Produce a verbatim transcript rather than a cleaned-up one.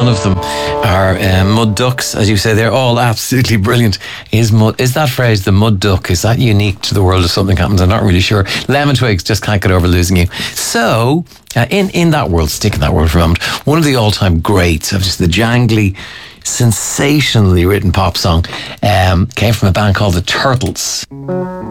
None of them are uh, mud ducks, as you say. They're all absolutely brilliant. Is mud, is that phrase, the mud duck, is that unique to the world if something happens? I'm not really sure. Lemon Twigs, just can't get over losing you. So, uh, in, in that world, stick in that world for a moment, one of the all-time greats of just the jangly, sensationally written pop song um, came from a band called the Turtles.